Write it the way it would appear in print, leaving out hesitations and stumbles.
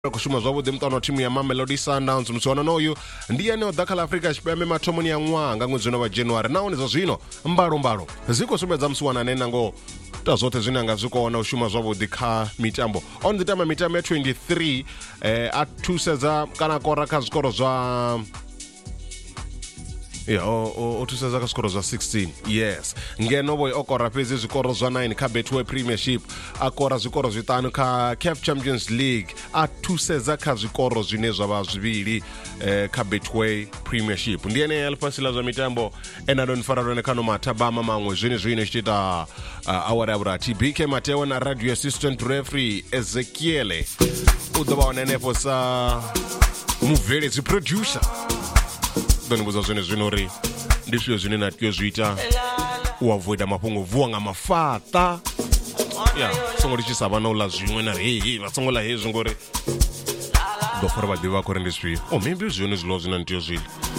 kushuma zwavhuḓi muṱano wa thimu ya Mamelodi Sundowns musona noyu ndi ane o ḓa kha Afrika Tshipembe mathomoni ya ṅwaha nga ṅwedzi wa January nahone zwa zwino mbalo zwi khou sumbedza musiwana ne nango ta zwoṱhe zwine anga zwi kona u shuma zwavhuḓi kha mitambo on ḓi tama mitambo ya 23 a thusedza kana kora kha zwikoro zwa o thusedza kha zwikoro zwa 16 yes ngeno boy o kora fhedzi zwikoro zwa 9 kha Betway Premiership a kora zwikoro zwiṱanu kha CAF Champions League a thusedza kha zwikoro zwine zwa vha zwivhili kha Betway Premiership ndi ene alifasila zwa mitambo Enadon Faradone kano mathabama maṅwe zwine tshita awara ya vhurathi BK Mateo na radio assistant referee Ezekiel u ḓo vha wana henefho sa mubveledzi producer ḓoni vhudza zwine uri ndi zwio zwine na tea zwi ita u avoida mafhungo vuwa nga mafhaṱa songo ri tshi sa vha na u ḽa zwiṅwe na ri vha songo ḽa hezwi ngori ḓo fara vha ḓivha khori ndi zwio maybe zwone zwiḽiwa zwine na tea zwi ḽa